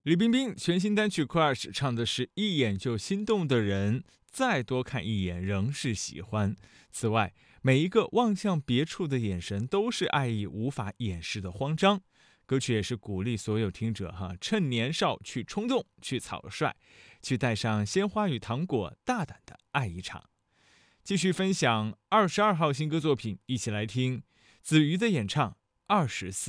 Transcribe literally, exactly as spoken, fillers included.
李冰冰全新单曲《Crush》唱的是一眼就心动的人，再多看一眼仍是喜欢。此外，每一个望向别处的眼神都是爱意无法掩饰的慌张。歌曲也是鼓励所有听者哈，趁年少去冲动，去草率，去带上鲜花与糖果，大胆的爱一场。继续分享二十二号新歌作品，一起来听子瑜的演唱《二十四》。